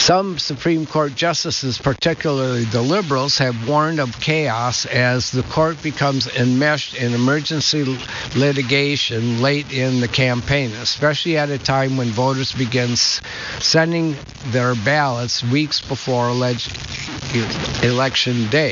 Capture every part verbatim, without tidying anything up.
Some Supreme Court justices, particularly the liberals, have warned of chaos as the court becomes enmeshed in emergency litigation late in the campaign, especially at a time when voters begin sending their ballots weeks before alleged election day.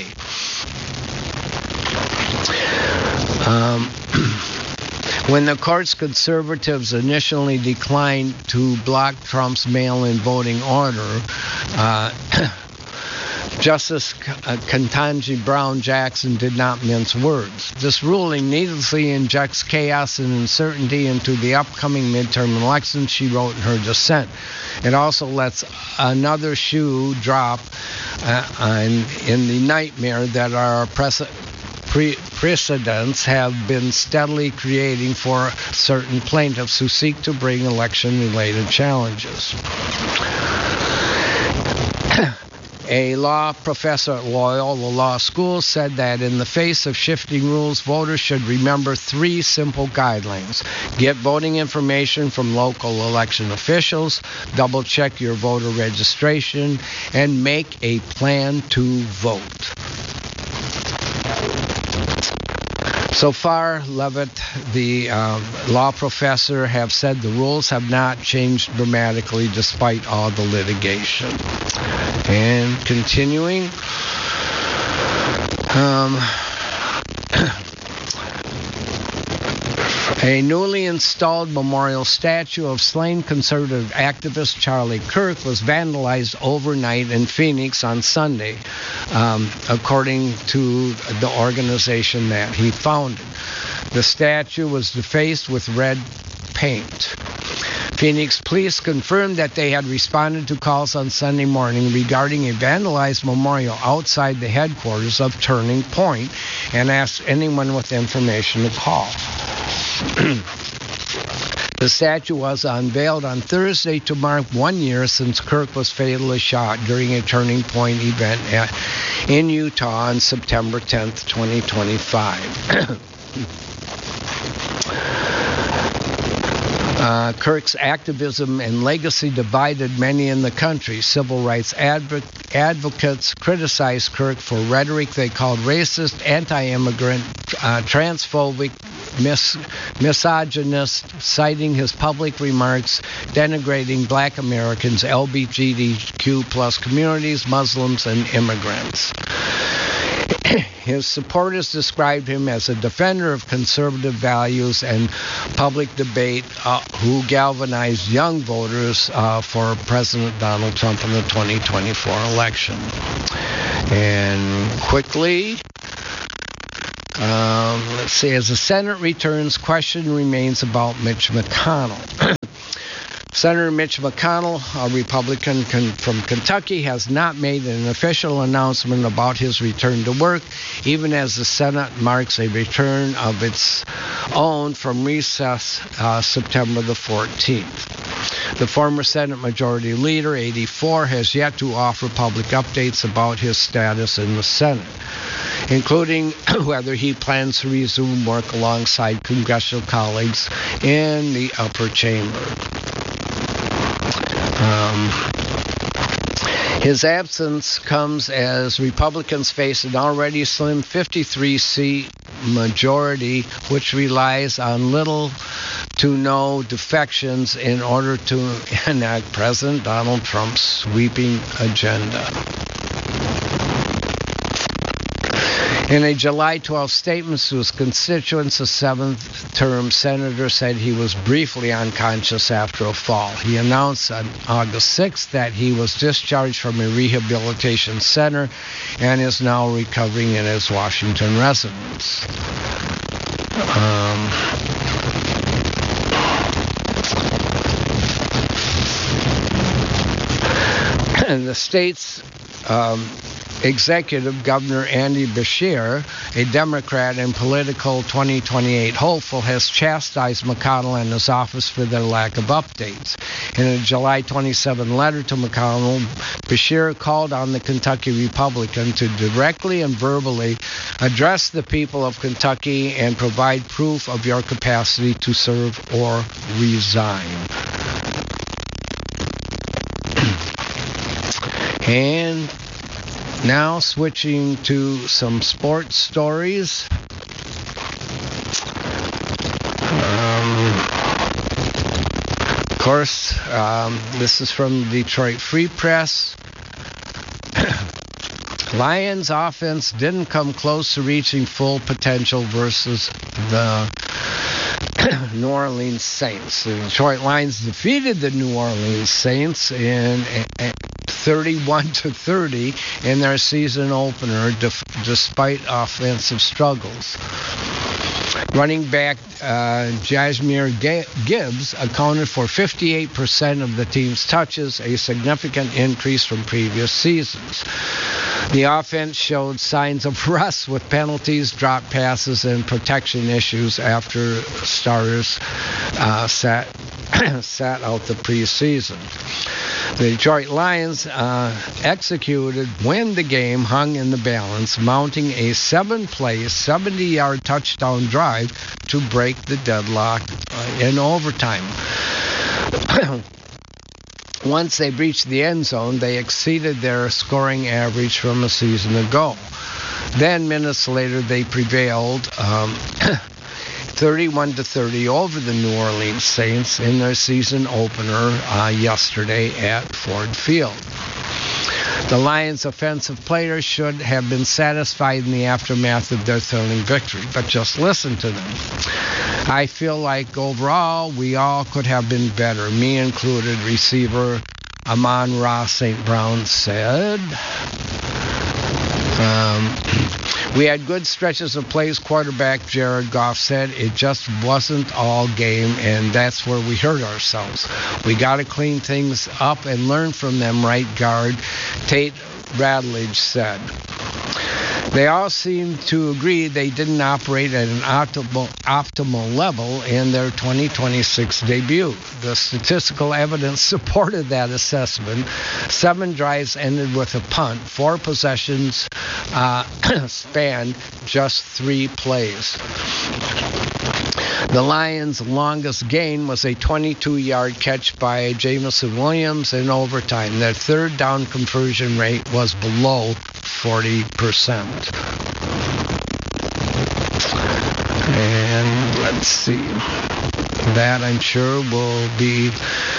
Um, When the court's conservatives initially declined to block Trump's mail-in voting order, uh, Justice Ketanji Brown Jackson did not mince words. This ruling needlessly injects chaos and uncertainty into the upcoming midterm elections, she wrote in her dissent. It also lets another shoe drop uh, in, in the nightmare that our precedent Pre- precedents have been steadily creating for certain plaintiffs who seek to bring election-related challenges. A law professor at Loyola Law School said that in the face of shifting rules, voters should remember three simple guidelines. Get voting information from local election officials, double-check your voter registration, and make a plan to vote. So far, Levitt, the um, law professor, have said the rules have not changed dramatically despite all the litigation. And continuing, um, a newly installed memorial statue of slain conservative activist Charlie Kirk was vandalized overnight in Phoenix on Sunday, um, according to the organization that he founded. The statue was defaced with red paint. Phoenix police confirmed that they had responded to calls on Sunday morning regarding a vandalized memorial outside the headquarters of Turning Point and asked anyone with information to call. The statue was unveiled on Thursday to mark one year since Kirk was fatally shot during a Turning Point event at, in Utah on September tenth, twenty twenty-five. Uh, Kirk's activism and legacy divided many in the country. Civil rights adv- advocates criticized Kirk for rhetoric they called racist, anti-immigrant, uh, transphobic, mis- misogynist, citing his public remarks denigrating black Americans, L G B T Q plus communities, Muslims, and immigrants. His supporters described him as a defender of conservative values and public debate uh, who galvanized young voters uh, for President Donald Trump in the twenty twenty-four election. And quickly, um, let's see, as the Senate returns, question remains about Mitch McConnell. Senator Mitch McConnell, a Republican con- from Kentucky, has not made an official announcement about his return to work, even as the Senate marks a return of its own from recess uh, September the fourteenth. The former Senate Majority Leader, eighty-four, has yet to offer public updates about his status in the Senate, including whether he plans to resume work alongside congressional colleagues in the upper chamber. Um, his absence comes as Republicans face an already slim fifty-three seat majority, which relies on little to no defections in order to enact President Donald Trump's sweeping agenda. In a July twelfth statement to his constituents, the seventh-term senator said he was briefly unconscious after a fall. He announced on August sixth that he was discharged from a rehabilitation center and is now recovering in his Washington residence. Um, and the state's um, Executive Governor Andy Beshear, a Democrat and political twenty twenty-eight hopeful, has chastised McConnell and his office for their lack of updates. In a July twenty-seventh letter to McConnell, Beshear called on the Kentucky Republican to directly and verbally address the people of Kentucky and provide proof of your capacity to serve or resign. And now switching to some sports stories. Um, of course, um, this is from the Detroit Free Press. Lions offense didn't come close to reaching full potential versus the New Orleans Saints. The Detroit Lions defeated the New Orleans Saints in thirty-one to thirty in their season opener, def- despite offensive struggles. Running back uh, Jahmyr Gibbs accounted for fifty-eight percent of the team's touches, a significant increase from previous seasons. The offense showed signs of rust with penalties, drop passes, and protection issues after starters uh, sat sat out the preseason. The Detroit Lions uh, executed when the game hung in the balance, mounting a seven-play, seventy-yard touchdown drive to break the deadlock uh, in overtime. Once they breached the end zone, they exceeded their scoring average from a season ago. Then, minutes later, they prevailed um, thirty-one to thirty over the New Orleans Saints in their season opener uh, yesterday at Ford Field. The Lions' offensive players should have been satisfied in the aftermath of their thrilling victory, but just listen to them. I feel like overall we all could have been better, me included, receiver Amon-Ra Saint Brown said. Um, we had good stretches of plays, quarterback Jared Goff said. It just wasn't all game, and that's where we hurt ourselves. We got to clean things up and learn from them, right guard Tate Ratledge said. They all seem to agree they didn't operate at an optimal, optimal level in their twenty twenty-six debut. The statistical evidence supported that assessment. Seven drives ended with a punt. Four possessions uh, spanned just three plays. The Lions' longest gain was a twenty-two-yard catch by Jameson Williams in overtime. Their third down conversion rate was below forty percent. And let's see. That, I'm sure, will be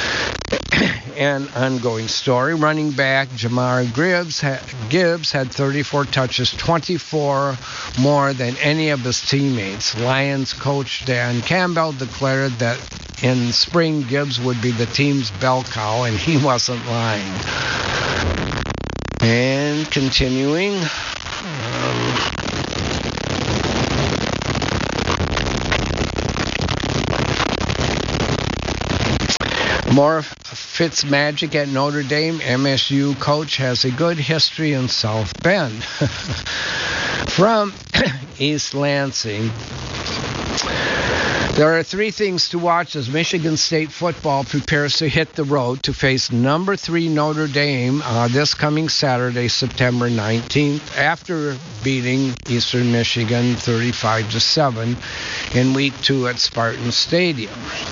an ongoing story. Running back Jahmyr Gibbs, Gibbs had thirty-four touches, twenty-four more than any of his teammates. Lions coach Dan Campbell declared that in spring Gibbs would be the team's bell cow, and he wasn't lying. And continuing, um, more Fitzmagic at Notre Dame. M S U coach has a good history in South Bend. From East Lansing, there are three things to watch as Michigan State football prepares to hit the road to face number three Notre Dame uh, this coming Saturday, September nineteenth, after beating Eastern Michigan thirty-five to seven in week two at Spartan Stadium.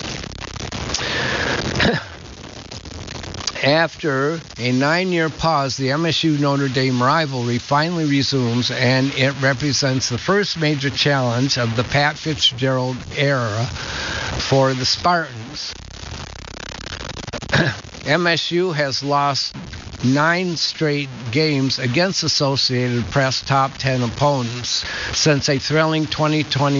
After a nine-year pause, the M S U Notre Dame rivalry finally resumes, and it represents the first major challenge of the Pat Fitzgerald era for the Spartans. M S U has lost nine straight games against Associated Press top ten opponents since a thrilling twenty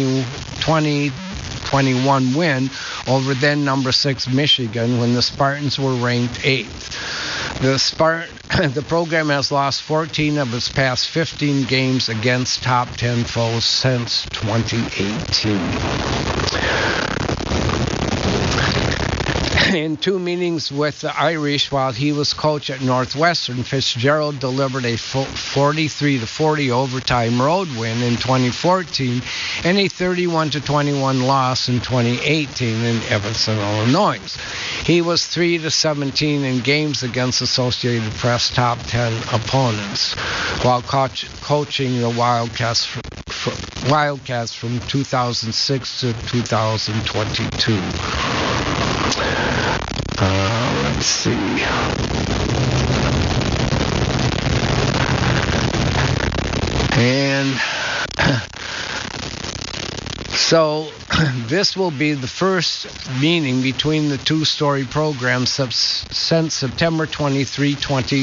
twenty-one win over then number six Michigan when the Spartans were ranked eighth. The Spart- the program has lost fourteen of its past fifteen games against top ten foes since twenty eighteen. In two meetings with the Irish while he was coach at Northwestern, Fitzgerald delivered a forty-three to forty overtime road win in twenty fourteen and a thirty-one to twenty-one loss in twenty eighteen in Evanston, Illinois. He was three to seventeen in games against Associated Press top ten opponents while coach, coaching the Wildcats, for, for, Wildcats from two thousand six to two thousand twenty-two. Uh, let's see. And so this will be the first meeting between the two-story programs since September twenty-third,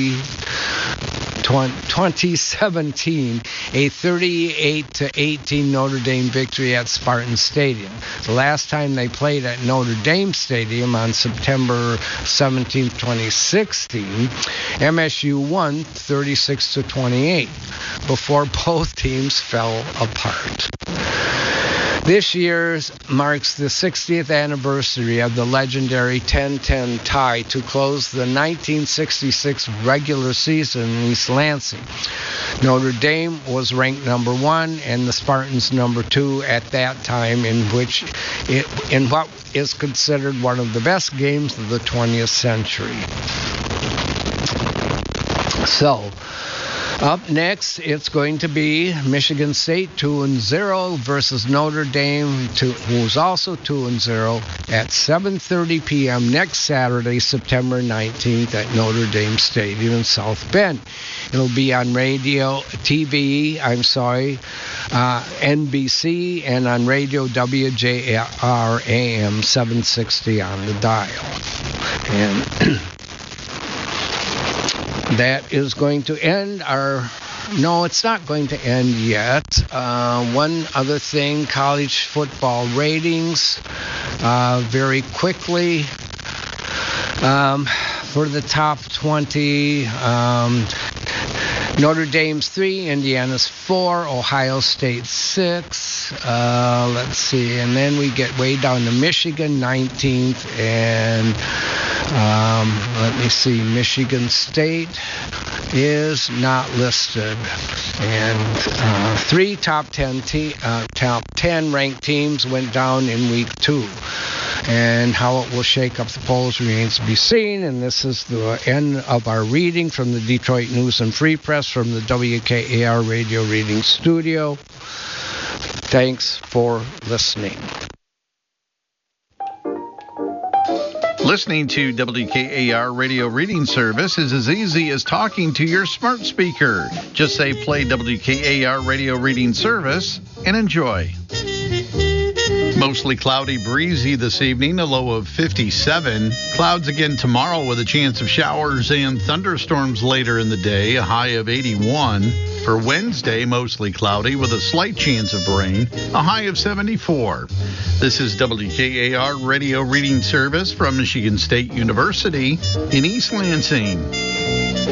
twenty seventeen, a thirty-eight to eighteen Notre Dame victory at Spartan Stadium. The last time they played at Notre Dame Stadium on September seventeenth, twenty sixteen, M S U won thirty-six to twenty-eight before both teams fell apart. This year marks the sixtieth anniversary of the legendary ten ten tie to close the nineteen sixty-six regular season in East Lansing. Notre Dame was ranked number one and the Spartans number two at that time, in which it, in what is considered one of the best games of the twentieth century. So, up next, it's going to be Michigan State two and zero versus Notre Dame, two, who's also two and zero, at seven thirty p.m. next Saturday, September nineteenth, at Notre Dame Stadium in South Bend. It'll be on radio, T V, I'm sorry, uh, N B C, and on radio W J R A M seven sixty on the dial. And that is going to end our... No, it's not going to end yet. Uh, one other thing, college football ratings. Uh, very quickly, um, for the top twenty, um, Notre Dame's three, Indiana's four, Ohio State six. Uh, let's see, and then we get way down to Michigan, nineteenth, and um, let me see, Michigan State is not listed. And uh, three top ten te- uh, top ten ranked teams went down in week two. And how it will shake up the polls remains to be seen. And this is the end of our reading from the Detroit News and Free Press from the W K A R Radio Reading Studio. Thanks for listening. Listening to W K A R Radio Reading Service is as easy as talking to your smart speaker. Just say play W K A R Radio Reading Service and enjoy. Mostly cloudy, breezy this evening, a low of fifty-seven. Clouds again tomorrow with a chance of showers and thunderstorms later in the day, a high of eighty-one. For Wednesday, mostly cloudy with a slight chance of rain, a high of seventy-four. This is W K A R Radio Reading Service from Michigan State University in East Lansing.